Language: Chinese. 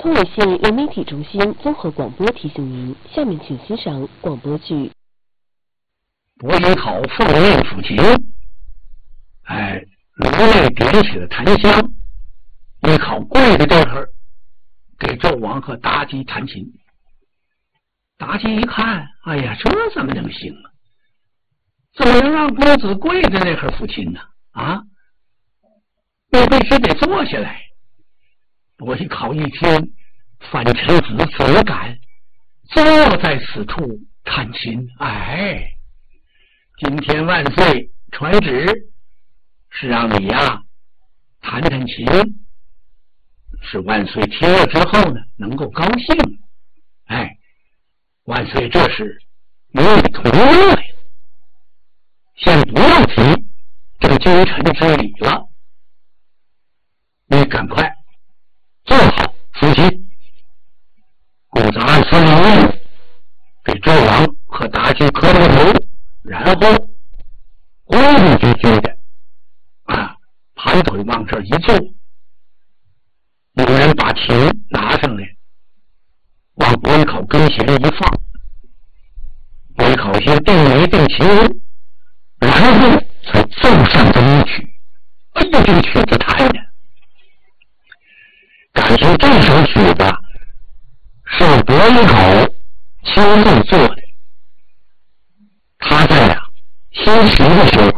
通纬县流媒体中心综合广播提醒您，下面请欣赏广播剧。 伯邑考奉命抚琴，炉内点起了檀香，邑考跪在这儿给纣王和妲己弹琴。妲己一看，哎呀，这怎么能行啊？怎么能让公子跪在那儿抚琴呢？啊，那必须得坐下来。伯邑考一听，反臣子怎敢坐在此处弹琴？今天万岁传旨是让你弹弹琴，是万岁听了之后呢能够高兴。万岁这是与你同乐呀，先不要提这个君臣之礼了，你赶快坐好抚琴。公子按司令给纣王和妲己磕了个头，然后规规矩矩的盘腿往这一坐，有人把琴拿上来，往伯邑考跟前一放，伯邑考先定了一定琴，然后才奏上这一曲。这个曲子弹的，感情这首曲子是伯邑考亲自做的。他在新时的时候